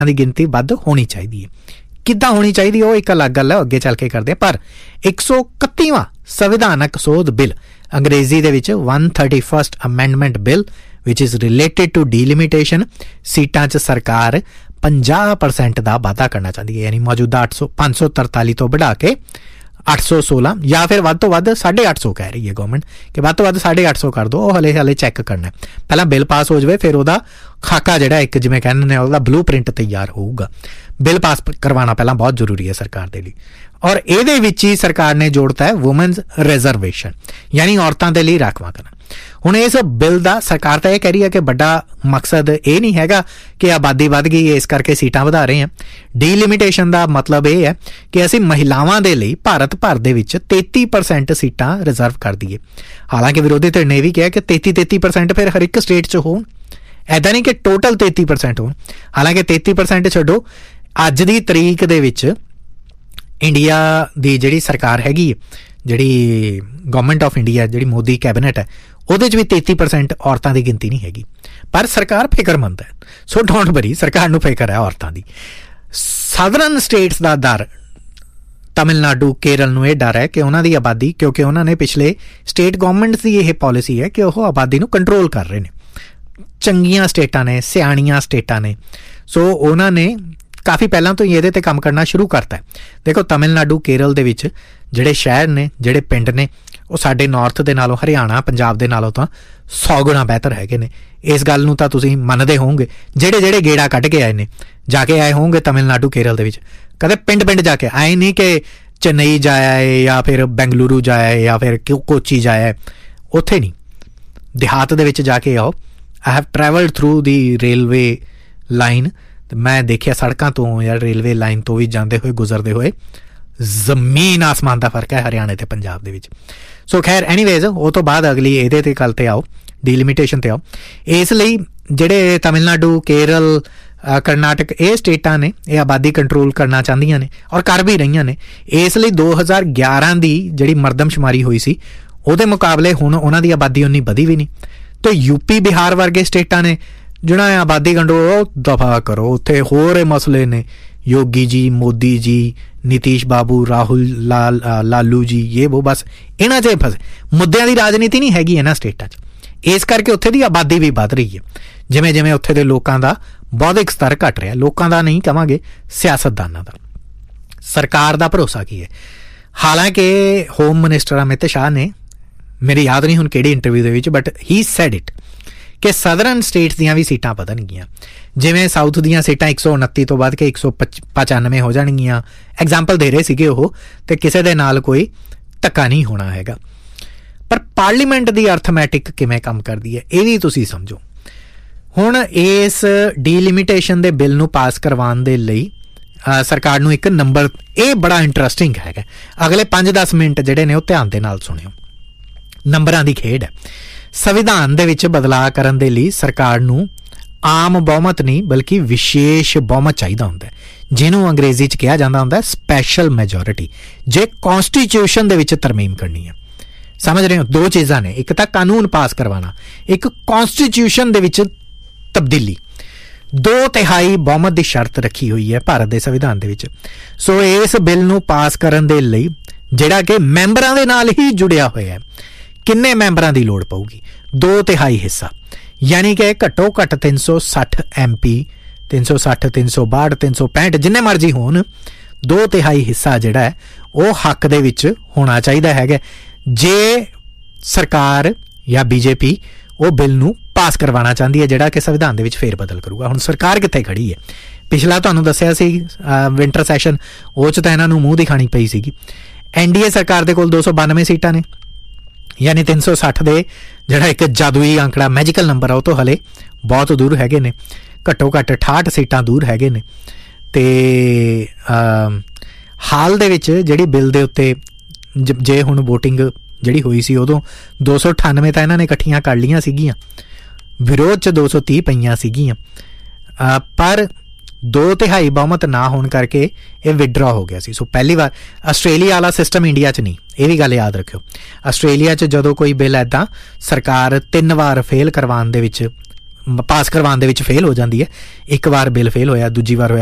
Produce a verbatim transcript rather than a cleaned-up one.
ਦੀ ਗਿਣਤੀ ਵੱਧ ਹੋਣੀ ਚਾਹੀਦੀ ਹੈ। ਕਿੱਦਾਂ ਹੋਣੀ ਚਾਹੀਦੀ ਉਹ ਇੱਕ ਅਲੱਗ ਗੱਲ ਹੈ, ਅੱਗੇ ਚੱਲ ਕੇ ਕਰਦੇ ਹਾਂ। ਪਰ ਇੱਕ ਸੌ ਇਕੱਤੀਵਾਂ ਸੰਵਿਧਾਨਕ ਸੋਧ ਬਿੱਲ, ਅੰਗਰੇਜ਼ੀ ਦੇ ਵਿੱਚ one thirty first amendment bill which is related to ਡੀਲਿਮੀਟੇਸ਼ਨ, ਸੀਟਾਂ 'ਚ ਸਰਕਾਰ ਪੰਜਾਹ ਪਰਸੈਂਟ ਦਾ ਵਾਧਾ ਕਰਨਾ ਚਾਹੁੰਦੀ ਹੈ। ਯਾਨੀ ਮੌਜੂਦਾ ਅੱਠ ਸੌ ਪੰਜ ਸੌ ਤਰਤਾਲੀ ਤੋਂ ਵਧਾ ਕੇ ਅੱਠ ਸੌ ਸੋਲਾਂ ਜਾਂ ਫਿਰ ਵੱਧ ਤੋਂ ਵੱਧ ਸਾਢੇ ਅੱਠ ਸੌ ਕਹਿ ਰਹੀ ਹੈ ਗੌਰਮੈਂਟ ਕਿ ਵੱਧ ਤੋਂ ਵੱਧ ਸਾਢੇ ਅੱਠ ਸੌ ਕਰ ਦਿਓ। ਉਹ ਹਲੇ ਹਲੇ ਚੈੱਕ ਕਰਨਾ, ਪਹਿਲਾਂ ਬਿੱਲ ਪਾਸ ਹੋ ਜਾਵੇ, ਫਿਰ ਉਹਦਾ ਖਾਕਾ ਜਿਹੜਾ ਇੱਕ ਜਿਵੇਂ ਕਹਿੰਦੇ ਨੇ ਉਹਦਾ ਬਲੂ ਪ੍ਰਿੰਟ ਤਿਆਰ ਹੋਊਗਾ। ਬਿੱਲ ਪਾਸ ਕਰਵਾਉਣਾ ਪਹਿਲਾਂ ਬਹੁਤ ਜ਼ਰੂਰੀ ਹੈ ਸਰਕਾਰ ਦੇ ਲਈ। ਔਰ ਇਹਦੇ ਵਿੱਚ ਹੀ ਸਰਕਾਰ ਨੇ ਜੋੜਤਾ ਹੈ ਵੂਮਨਸ ਰਿਜ਼ਰਵੇਸ਼ਨ, ਯਾਨੀ ਔਰਤਾਂ ਦੇ ਲਈ ਰਾਖਵਾਂਕਰਨ। ਹੁਣ ਇਸ ਬਿੱਲ ਦਾ ਸਰਕਾਰ ਤਾਂ ਇਹ ਕਹਿ ਰਹੀ ਹੈ ਕਿ ਵੱਡਾ ਮਕਸਦ ਇਹ ਨਹੀਂ ਹੈਗਾ ਕਿ ਆਬਾਦੀ ਵੱਧ ਗਈ ਇਸ ਕਰਕੇ ਸੀਟਾਂ ਵਧਾ ਰਹੇ ਹਾਂ। ਡੀਲਿਮੀਟੇਸ਼ਨ ਦਾ ਮਤਲਬ ਇਹ ਹੈ ਕਿ ਅਸੀਂ ਮਹਿਲਾਵਾਂ ਦੇ ਲਈ ਭਾਰਤ ਭਰ ਦੇ ਵਿੱਚ ਤੇਤੀ ਪਰਸੈਂਟ ਸੀਟਾਂ ਰਿਜ਼ਰਵ ਕਰ ਦਈਏ। ਹਾਲਾਂਕਿ ਵਿਰੋਧੀ ਧਿਰ ਨੇ ਇਹ ਵੀ ਕਿਹਾ ਕਿ ਤੇਤੀ ਤੇਤੀ ਪਰਸੈਂਟ ਫਿਰ ਹਰ ਇੱਕ ਸਟੇਟ 'ਚ ਹੋਣ, ਇੱਦਾਂ ਨਹੀਂ ਕਿ ਟੋਟਲ ਤੇਤੀ ਪਰਸੈਂਟ ਹੋਣ। ਹਾਲਾਂਕਿ ਤੇਤੀ ਪਰਸੈਂਟ ਛੱਡੋ, ਅੱਜ ਦੀ ਤਰੀਕ ਦੇ ਵਿੱਚ ਇੰਡੀਆ ਦੀ ਜਿਹੜੀ ਸਰਕਾਰ ਹੈਗੀ ਹੈ, ਜਿਹੜੀ ਗਵਰਨਮੈਂਟ ਆਫ ਇੰਡੀਆ, ਜਿਹੜੀ ਮੋਦੀ ਕੈਬਨਿਟ ਹੈ, ਉਹਦੇ 'ਚ ਵੀ ਤੇਤੀ ਪਰਸੈਂਟ ਔਰਤਾਂ ਦੀ ਗਿਣਤੀ ਨਹੀਂ ਹੈਗੀ। ਪਰ ਸਰਕਾਰ ਫਿਕਰਮੰਦ ਹੈ, ਸੋ ਡੋਂਟ ਵਰੀ, ਸਰਕਾਰ ਨੂੰ ਫਿਕਰ ਹੈ ਔਰਤਾਂ ਦੀ। ਸਾਊਦਰਨ ਸਟੇਟਸ ਦਾ ਡਰ, ਤਮਿਲਨਾਡੂ, ਕੇਰਲ ਨੂੰ ਇਹ ਡਰ ਹੈ ਕਿ ਉਹਨਾਂ ਦੀ ਆਬਾਦੀ, ਕਿਉਂਕਿ ਉਹਨਾਂ ਨੇ ਪਿਛਲੇ ਸਟੇਟ ਗਵਰਨਮੈਂਟਸ ਦੀ ਇਹ ਪਾਲਿਸੀ ਹੈ ਕਿ ਉਹ ਆਬਾਦੀ ਨੂੰ ਕੰਟਰੋਲ ਕਰ ਰਹੇ ਨੇ। ਚੰਗੀਆਂ ਸਟੇਟਾਂ ਨੇ, ਸਿਆਣੀਆਂ ਸਟੇਟਾਂ ਨੇ, ਸੋ ਉਹਨਾਂ ਨੇ ਕਾਫੀ ਪਹਿਲਾਂ ਤੋਂ ਹੀ ਇਹਦੇ 'ਤੇ ਕੰਮ ਕਰਨਾ ਸ਼ੁਰੂ ਕਰਤਾ ਹੈ। ਦੇਖੋ ਤਮਿਲਨਾਡੂ, ਕੇਰਲ ਦੇ ਵਿੱਚ ਜਿਹੜੇ ਸ਼ਹਿਰ ਨੇ, ਜਿਹੜੇ ਪਿੰਡ ਨੇ, ਉਹ ਸਾਡੇ ਨਾਰਥ ਦੇ ਨਾਲੋਂ, ਹਰਿਆਣਾ, ਪੰਜਾਬ ਦੇ ਨਾਲੋਂ ਤਾਂ ਸੌ ਗੁਣਾ ਬਿਹਤਰ ਹੈਗੇ ਨੇ। ਇਸ ਗੱਲ ਨੂੰ ਤਾਂ ਤੁਸੀਂ ਮੰਨਦੇ ਹੋਵੋਗੇ, ਜਿਹੜੇ ਜਿਹੜੇ ਗੇੜਾ ਕੱਢ ਕੇ ਆਏ ਨੇ, ਜਾ ਕੇ ਆਏ ਹੋਵੋਗੇ ਤਮਿਲਨਾਡੂ, ਕੇਰਲ ਦੇ ਵਿੱਚ, ਕਦੇ ਪਿੰਡ ਪਿੰਡ ਜਾ ਕੇ ਆਏ ਨਹੀਂ ਕਿ ਚੇਨਈ ਜਾਇਆ ਹੈ ਜਾਂ ਫਿਰ ਬੈਂਗਲੁਰੂ ਜਾਇਆ ਹੈ ਜਾਂ ਫਿਰ ਕੋਚੀ ਜਾਇਆ ਹੈ, ਉੱਥੇ ਨਹੀਂ, ਦਿਹਾਤ ਦੇ ਵਿੱਚ ਜਾ ਕੇ ਆਓ। I have travelled through the railway line, ਤੇ ਮੈਂ ਦੇਖਿਆ ਸੜਕਾਂ ਤੋਂ ਜਾਂ ਰੇਲਵੇ ਲਾਈਨ ਤੋਂ ਵੀ ਜਾਂਦੇ ਹੋਏ, ਗੁਜ਼ਰਦੇ ਹੋਏ, ਜ਼ਮੀਨ ਆਸਮਾਨ ਦਾ ਫਰਕ ਹੈ ਹਰਿਆਣੇ ਤੇ ਪੰਜਾਬ ਦੇ ਵਿੱਚ। ਸੋ ਖੈਰ ਐਨੀਵੇਜ਼, ਉਹ ਤੋਂ ਬਾਅਦ ਅਗਲੀ ਇਹਦੇ 'ਤੇ ਗੱਲ 'ਤੇ ਆਓ, ਡੀਲਿਮੀਟੇਸ਼ਨ 'ਤੇ ਆਓ। ਇਸ ਲਈ ਜਿਹੜੇ ਤਮਿਲਨਾਡੂ, ਕੇਰਲ, ਕਰਨਾਟਕ, ਇਹ ਸਟੇਟਾਂ ਨੇ, ਇਹ ਆਬਾਦੀ ਕੰਟਰੋਲ ਕਰਨਾ ਚਾਹੁੰਦੀਆਂ ਨੇ ਔਰ ਕਰ ਵੀ ਰਹੀਆਂ ਨੇ। ਇਸ ਲਈ ਦੋ ਹਜ਼ਾਰ ਗਿਆਰਾਂ ਦੀ ਜਿਹੜੀ ਮਰਦਮਸ਼ੁਮਾਰੀ ਹੋਈ ਸੀ, ਉਹਦੇ ਮੁਕਾਬਲੇ ਹੁਣ ਉਹਨਾਂ ਦੀ ਆਬਾਦੀ ਉਨੀ ਵਧੀ ਵੀ ਨਹੀਂ। ਤੇ ਯੂਪੀ, ਬਿਹਾਰ ਵਰਗੇ ਸਟੇਟਾਂ ਨੇ ਜਿਹੜਾ ਆਬਾਦੀ ਕੰਟਰੋਲ ਦਫਾ ਕਰੋ, ਉੱਥੇ ਹੋਰ ਇਹ ਮਸਲੇ ਨੇ, ਯੋਗੀ ਜੀ, ਮੋਦੀ ਜੀ, ਨੀਤੀਸ਼ ਬਾਬੂ, ਰਾਹੁਲ ਲਾਲ ਲਾਲੂ ਜੀ, ਇਹ ਉਹ ਬਸ ਇਹਨਾਂ 'ਚ ਫਸੇ। ਮੁੱਦਿਆਂ ਦੀ ਰਾਜਨੀਤੀ ਨਹੀਂ ਹੈਗੀ ਇਹਨਾਂ ਸਟੇਟਾਂ 'ਚ, ਇਸ ਕਰਕੇ ਉੱਥੇ ਦੀ ਆਬਾਦੀ ਵੀ ਵੱਧ ਰਹੀ ਹੈ। ਜਿਵੇਂ ਜਿਵੇਂ ਉੱਥੇ ਦੇ ਲੋਕਾਂ ਦਾ ਬੌਧਿਕ ਸਤਰ ਘਟ ਰਿਹਾ, ਲੋਕਾਂ ਦਾ ਨਹੀਂ ਕਹਾਂਗੇ, ਸਿਆਸਤਦਾਨਾਂ ਦਾ। ਸਰਕਾਰ ਦਾ ਭਰੋਸਾ ਕੀ ਹੈ? ਹਾਲਾਂਕਿ ਹੋਮ ਮਿਨਿਸਟਰ ਅਮਿਤ ਸ਼ਾਹ ਨੇ, ਮੇਰੀ ਯਾਦ ਨਹੀਂ ਹੁਣ ਕਿਹੜੀ ਇੰਟਰਵਿਊ ਦੇ ਵਿੱਚ, ਬਟ ਹੀ ਸੈਡ ਇਟ ਕਿ ਸਦਰਨ ਸਟੇਟਸ ਦੀਆਂ ਵੀ ਸੀਟਾਂ ਵਧਣਗੀਆਂ। ਜਿਵੇਂ ਸਾਊਥ ਦੀਆਂ ਸੀਟਾਂ ਇੱਕ ਸੌ ਉਨੱਤੀ ਤੋਂ ਵੱਧ ਕੇ ਇੱਕ ਸੌ ਪਚਾਨਵੇਂ ਹੋ ਜਾਣਗੀਆਂ, ਐਗਜ਼ਾਮਪਲ ਦੇ ਰਹੇ ਸੀਗੇ ਉਹ, ਤੇ ਕਿਸੇ ਦੇ ਨਾਲ ਕੋਈ ਧੱਕਾ ਨਹੀਂ ਹੋਣਾ ਹੈਗਾ। ਪਰ ਪਾਰਲੀਮੈਂਟ ਦੀ ਅਰਥਮੈਟਿਕ ਕਿਵੇਂ ਕੰਮ ਕਰਦੀ ਹੈ, ਇਹ ਵੀ ਤੁਸੀਂ ਸਮਝੋ। ਹੁਣ ਇਸ ਡੀਲਿਮੀਟੇਸ਼ਨ ਦੇ ਬਿੱਲ ਨੂੰ ਪਾਸ ਕਰਵਾਉਣ ਦੇ ਲਈ ਸਰਕਾਰ ਨੂੰ ਇੱਕ ਨੰਬਰ, ਇਹ ਬੜਾ ਇੰਟਰਸਟਿੰਗ ਹੈਗਾ, ਅਗਲੇ ਪੰਜ ਦਸ ਮਿੰਟ ਜਿਹੜੇ ਨੇ ਉਹ ਧਿਆਨ ਦੇ ਨਾਲ ਸੁਣਿਓ। ਨੰਬਰਾਂ ਦੀ ਖੇਡ ਹੈ। ਸੰਵਿਧਾਨ ਦੇ ਵਿੱਚ ਬਦਲਾਅ ਕਰਨ ਦੇ ਲਈ ਸਰਕਾਰ ਨੂੰ ਆਮ ਬਹੁਮਤ ਨਹੀਂ ਬਲਕਿ ਵਿਸ਼ੇਸ਼ ਬਹੁਮਤ ਚਾਹੀਦਾ ਹੁੰਦਾ, ਜਿਹਨੂੰ ਅੰਗਰੇਜ਼ੀ 'ਚ ਕਿਹਾ ਜਾਂਦਾ ਹੁੰਦਾ ਸਪੈਸ਼ਲ ਮੈਜੋਰਿਟੀ, ਜੇ ਕੌਂਸਟੀਟਿਊਸ਼ਨ ਦੇ ਵਿੱਚ ਤਰਮੀਮ ਕਰਨੀ ਹੈ। ਸਮਝ ਰਹੇ ਹੋ? ਦੋ ਚੀਜ਼ਾਂ ਨੇ, ਇੱਕ ਤਾਂ ਕਾਨੂੰਨ ਪਾਸ ਕਰਵਾਉਣਾ, ਇੱਕ ਕੌਂਸਟੀਟਿਊਸ਼ਨ ਦੇ ਵਿੱਚ ਤਬਦੀਲੀ। ਦੋ ਤਿਹਾਈ ਬਹੁਮਤ ਦੀ ਸ਼ਰਤ ਰੱਖੀ ਹੋਈ ਹੈ ਭਾਰਤ ਦੇ ਸੰਵਿਧਾਨ ਦੇ ਵਿੱਚ। ਸੋ ਇਸ ਬਿੱਲ ਨੂੰ ਪਾਸ ਕਰਨ ਦੇ ਲਈ, ਜਿਹੜਾ ਕਿ ਮੈਂਬਰਾਂ ਦੇ ਨਾਲ ਹੀ ਜੁੜਿਆ ਹੋਇਆ ਹੈ, ਕਿੰਨੇ ਮੈਂਬਰਾਂ ਦੀ ਲੋੜ ਪਊਗੀ? ਦੋ ਤਿਹਾਈ ਹਿੱਸਾ, ਯਾਨੀ ਕਿ ਘੱਟੋ ਘੱਟ ਤਿੰਨ ਸੌ ਸੱਠ ਐਮ ਪੀ, ਤਿੰਨ ਸੌ ਸੱਠ, ਤਿੰਨ ਸੌ ਬਾਹਠ, ਤਿੰਨ ਸੌ ਪੈਂਹਠ, ਜਿੰਨੇ ਮਰਜ਼ੀ ਹੋਣ, ਦੋ ਤਿਹਾਈ ਹਿੱਸਾ ਜਿਹੜਾ ਹੈ ਉਹ ਹੱਕ ਦੇ ਵਿੱਚ ਹੋਣਾ ਚਾਹੀਦਾ ਹੈਗਾ, ਜੇ ਸਰਕਾਰ ਜਾਂ ਬੀਜੇਪੀ ਉਹ ਬਿੱਲ ਨੂੰ ਪਾਸ ਕਰਵਾਉਣਾ ਚਾਹੁੰਦੀ ਹੈ, ਜਿਹੜਾ ਕਿ ਸੰਵਿਧਾਨ ਦੇ ਵਿੱਚ ਫੇਰ ਬਦਲ ਕਰੂਗਾ। ਹੁਣ ਸਰਕਾਰ ਕਿੱਥੇ ਖੜੀ ਹੈ? ਪਿਛਲਾ ਤੁਹਾਨੂੰ ਦੱਸਿਆ ਸੀ ਵਿੰਟਰ ਸੈਸ਼ਨ, ਉਹ 'ਚ ਤਾਂ ਇਹਨਾਂ ਨੂੰ ਮੂੰਹ ਦਿਖਾਣੀ ਪਈ ਸੀਗੀ। ਐਨ ਡੀ ਏ ਸਰਕਾਰ ਦੇ ਕੋਲ ਦੋ ਸੌ ਬਾਨਵੇਂ ਸੀਟਾਂ ਨੇ, ਯਾਨੀ ਤਿੰਨ ਸੌ ਸੱਠ ਦੇ ਜਿਹੜਾ ਇੱਕ ਜਾਦੂਈ ਅੰਕੜਾ, ਮੈਜੀਕਲ ਨੰਬਰ ਆ, ਉਹ ਤੋਂ ਹਲੇ ਬਹੁਤ ਦੂਰ ਹੈਗੇ ਨੇ, ਘੱਟੋ ਘੱਟ ਅਠਾਹਠ ਸੀਟਾਂ ਦੂਰ ਹੈਗੇ ਨੇ। ਤੇ ਹਾਲ ਦੇ ਵਿੱਚ ਜਿਹੜੀ ਬਿੱਲ ਦੇ ਉੱਤੇ ਜੇ ਹੁਣ ਵੋਟਿੰਗ ਜਿਹੜੀ ਹੋਈ ਸੀ, ਉਦੋਂ ਦੋ ਸੌ ਅਠਾਨਵੇਂ ਤਾਂ ਇਹਨਾਂ ਨੇ ਇਕੱਠੀਆਂ ਕਰ ਲਈਆਂ ਸੀਗੀਆਂ, ਵਿਰੋਧ 'ਚ ਦੋ ਸੌ ਤੀਹ ਪਈਆਂ ਸੀਗੀਆਂ, ਪਰ ਦੋ ਤਿਹਾਈ ਬਹੁਮਤ ਨਾ ਹੋਣ ਕਰਕੇ ਇਹ ਵਿਡਰਾ ਹੋ ਗਿਆ ਸੀ। ਸੋ ਪਹਿਲੀ ਵਾਰ, ਆਸਟ੍ਰੇਲੀਆ ਵਾਲਾ ਸਿਸਟਮ ਇੰਡੀਆ 'ਚ ਨਹੀਂ, ਇਹ ਵੀ ਗੱਲ ਯਾਦ ਰੱਖਿਓ। ਆਸਟ੍ਰੇਲੀਆ 'ਚ ਜਦੋਂ ਕੋਈ ਬਿੱਲ ਇੱਦਾਂ ਸਰਕਾਰ ਤਿੰਨ ਵਾਰ ਫੇਲ ਕਰਵਾਉਣ ਦੇ ਵਿੱਚ ਪਾਸ ਕਰਵਾਉਣ ਦੇ ਵਿੱਚ ਫੇਲ ਹੋ ਜਾਂਦੀ ਹੈ। ਇੱਕ ਵਾਰ ਬਿੱਲ ਫੇਲ ਹੋਇਆ, ਦੂਜੀ ਵਾਰ ਹੋਇਆ,